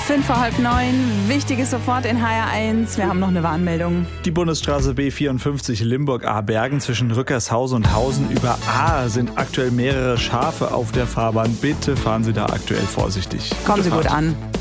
8:05. Wichtiges sofort in HR1. Wir haben noch eine Warnmeldung. Die Bundesstraße B54 Limburg-Ahrbergen zwischen Rückershausen und Hausen über Ahr sind aktuell mehrere Schafe auf der Fahrbahn. Bitte fahren Sie da aktuell vorsichtig. Kommen Sie gut an.